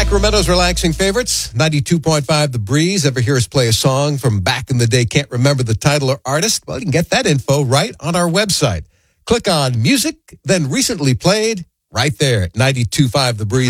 Sacramento's relaxing favorites, 92.5 The Breeze. Ever hear us play a song from back in the day, can't remember the title or artist? Well, you can get that info right on our website. Click on Music, then Recently Played, right there at 92.5 The Breeze.